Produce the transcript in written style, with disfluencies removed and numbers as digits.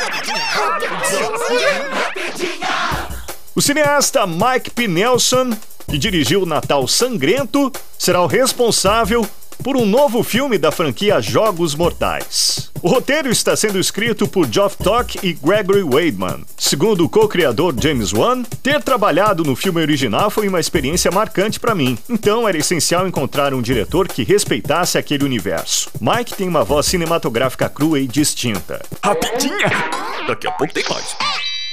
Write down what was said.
O cineasta Mike P. Nelson, que dirigiu O Natal Sangrento, será o responsável por um novo filme da franquia Jogos Mortais. O roteiro está sendo escrito por Geoff Tuck e Gregory Weidman. Segundo o co-criador James Wan, ter trabalhado no filme original foi uma experiência marcante para mim, então era essencial encontrar um diretor que respeitasse aquele universo. Mike tem uma voz cinematográfica crua e distinta. Rapidinha! Daqui a pouco tem mais.